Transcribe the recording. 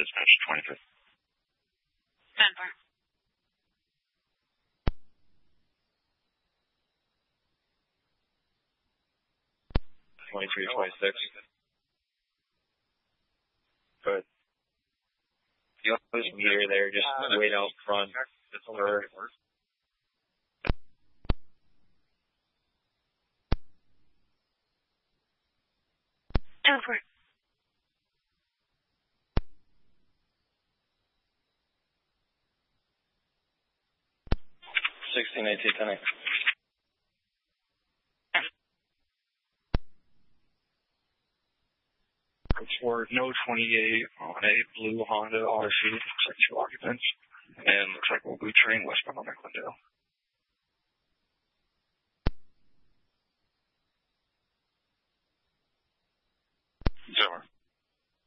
dispatch 25th. 10-4. 2326. Good. The other meter there, just wait out front. For 10-4. 161810. For no 28 on a blue Honda RC, looks like 2 occupants, and looks like we'll be train westbound on Glendale. Zimmer.